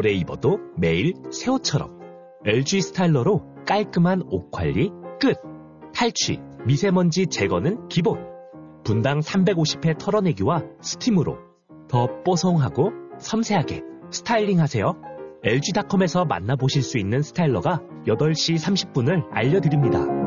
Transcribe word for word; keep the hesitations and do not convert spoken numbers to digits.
오래 입어도 매일 새 옷처럼. 엘지 스타일러로 깔끔한 옷 관리 끝. 탈취, 미세먼지 제거는 기본. 분당 삼백오십 회 털어내기와 스팀으로 더 뽀송하고 섬세하게 스타일링하세요. 엘지닷컴에서 만나보실 수 있는 스타일러가 여덟 시 삼십 분을 알려드립니다.